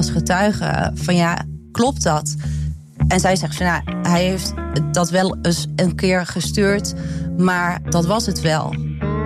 als getuige van klopt dat? En zij zegt van hij heeft dat wel eens een keer gestuurd, maar dat was het wel.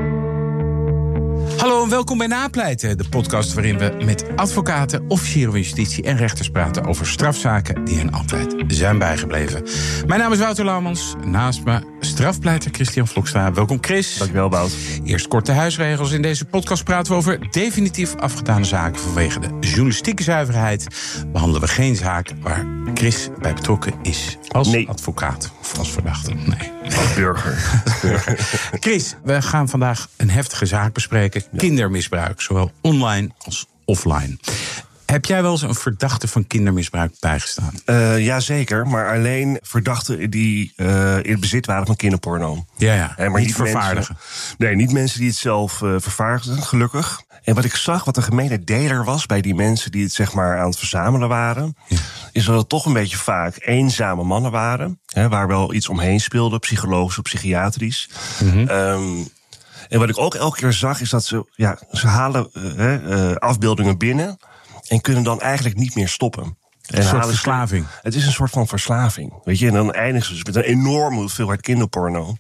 Hallo en welkom bij Napleiten, de podcast waarin we met advocaten, officieren van justitie en rechters praten over strafzaken die hen altijd zijn bijgebleven. Mijn naam is Wouter Laumans, naast me strafpleiter Christian Vlokstra. Welkom Chris. Dankjewel Wout. Eerst korte huisregels. In deze podcast praten we over definitief afgedane zaken vanwege de journalistieke zuiverheid. Behandelen we geen zaak waar Chris bij betrokken is als advocaat of als verdachte. Nee. Als burger. Chris, we gaan vandaag een heftige zaak bespreken. Kindermisbruik, zowel online als offline. Heb jij wel eens een verdachte van kindermisbruik bijgestaan? Jazeker, maar alleen verdachten die in het bezit waren van kinderporno. Ja, maar niet vervaardigen. Niet mensen die het zelf vervaardigden, gelukkig. En wat ik zag, wat een gemene deler was bij die mensen die het zeg maar aan het verzamelen waren, is dat het toch een beetje vaak eenzame mannen waren, waar wel iets omheen speelde, psychologisch of psychiatrisch. Mm-hmm. En wat ik ook elke keer zag, is dat ze halen afbeeldingen binnen en kunnen dan eigenlijk niet meer stoppen. Een soort verslaving. Het is een soort van verslaving. Weet je, en dan eindigen ze dus met een enorme hoeveelheid kinderporno.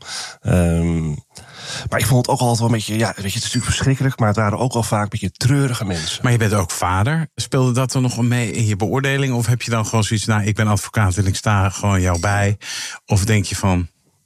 Maar ik vond het ook altijd wel een beetje, het is natuurlijk verschrikkelijk, maar het waren ook al vaak een beetje treurige mensen. Maar je bent ook vader. Speelde dat dan nog mee in je beoordeling? Of heb je dan gewoon zoiets, ik ben advocaat en ik sta gewoon jou bij? Of denk je van,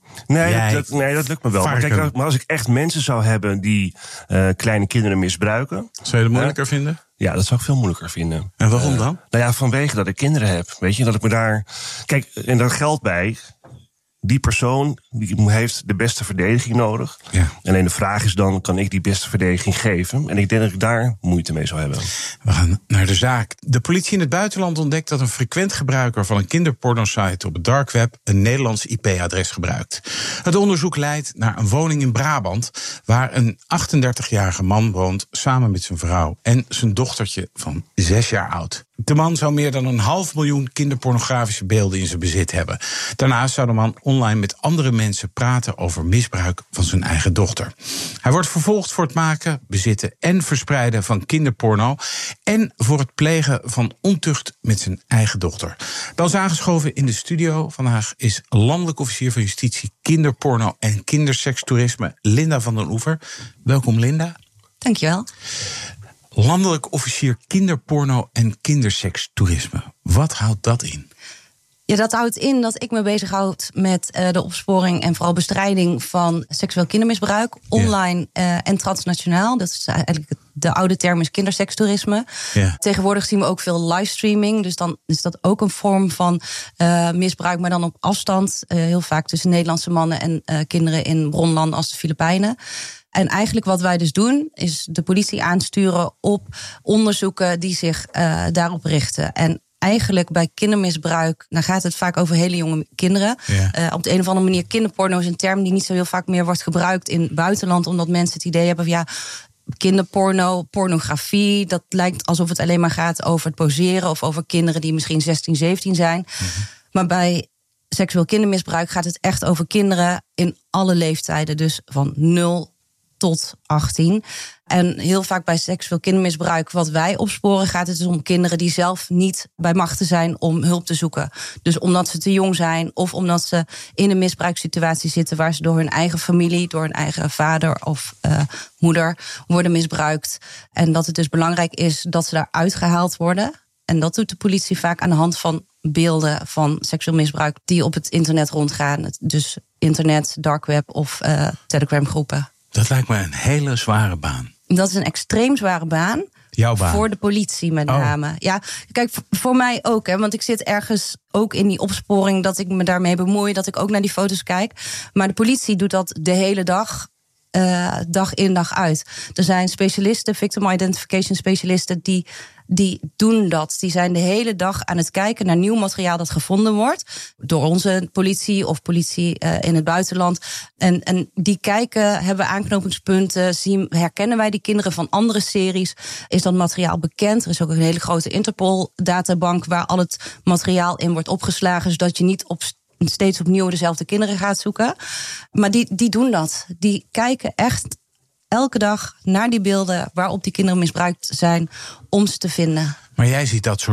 Nee, dat lukt me wel. Maar als ik echt mensen zou hebben die kleine kinderen misbruiken, zou je het moeilijker vinden? Ja, dat zou ik veel moeilijker vinden. En waarom dan? Vanwege dat ik kinderen heb. Weet je, dat ik me daar. Kijk, en daar geldt bij. Die persoon die heeft de beste verdediging nodig. Ja. Alleen de vraag is dan, kan ik die beste verdediging geven? En ik denk dat ik daar moeite mee zou hebben. We gaan naar de zaak. De politie in het buitenland ontdekt dat een frequent gebruiker van een kinderpornosite op het dark web een Nederlands IP-adres gebruikt. Het onderzoek leidt naar een woning in Brabant, waar een 38-jarige man woont samen met zijn vrouw en zijn dochtertje van 6 jaar oud. De man zou meer dan 500.000 kinderpornografische beelden in zijn bezit hebben. Daarnaast zou de man online met andere mensen praten over misbruik van zijn eigen dochter. Hij wordt vervolgd voor het maken, bezitten en verspreiden van kinderporno en voor het plegen van ontucht met zijn eigen dochter. Bij ons aangeschoven in de studio vandaag is landelijk officier van justitie, kinderporno en kindersekstoerisme Linda van den Oever. Welkom Linda. Dankjewel. Landelijk officier kinderporno en kindersekstoerisme. Wat houdt dat in? Ja, dat houdt in dat ik me bezighoud met de opsporing en vooral bestrijding van seksueel kindermisbruik, online en transnationaal. Dat is eigenlijk de oude term is kindersekstoerisme. Ja. Tegenwoordig zien we ook veel livestreaming, dus dan is dat ook een vorm van misbruik, maar dan op afstand. Heel vaak tussen Nederlandse mannen en kinderen in bronlanden als de Filipijnen. En eigenlijk wat wij dus doen, is de politie aansturen op onderzoeken die zich daarop richten. En eigenlijk bij kindermisbruik, dan gaat het vaak over hele jonge kinderen. Ja. Op de een of andere manier, kinderporno is een term die niet zo heel vaak meer wordt gebruikt in het buitenland, omdat mensen het idee hebben van kinderporno, pornografie, dat lijkt alsof het alleen maar gaat over het poseren of over kinderen die misschien 16, 17 zijn. Mm-hmm. Maar bij seksueel kindermisbruik gaat het echt over kinderen in alle leeftijden, dus van 0 tot 18. En heel vaak bij seksueel kindermisbruik, wat wij opsporen, gaat het dus om kinderen die zelf niet bij machten zijn om hulp te zoeken. Dus omdat ze te jong zijn of omdat ze in een misbruikssituatie zitten waar ze door hun eigen familie, door hun eigen vader of moeder worden misbruikt. En dat het dus belangrijk is dat ze daar uitgehaald worden. En dat doet de politie vaak aan de hand van beelden van seksueel misbruik die op het internet rondgaan. Dus internet, dark web of Telegram groepen. Dat lijkt me een hele zware baan. Dat is een extreem zware baan. Jouw baan? Voor de politie met name. Ja, kijk, voor mij ook. Want ik zit ergens ook in die opsporing dat ik me daarmee bemoei. Dat ik ook naar die foto's kijk. Maar de politie doet dat de hele dag. Dag in, dag uit. Er zijn specialisten, victim identification specialisten, die doen dat. Die zijn de hele dag aan het kijken naar nieuw materiaal dat gevonden wordt. Door onze politie of politie in het buitenland. En die kijken, hebben aanknopingspunten. Herkennen wij die kinderen van andere series? Is dat materiaal bekend? Er is ook een hele grote Interpol-databank waar al het materiaal in wordt opgeslagen, zodat je niet steeds opnieuw dezelfde kinderen gaat zoeken. Maar die doen dat. Die kijken echt elke dag naar die beelden waarop die kinderen misbruikt zijn om ze te vinden. Maar jij ziet dat soort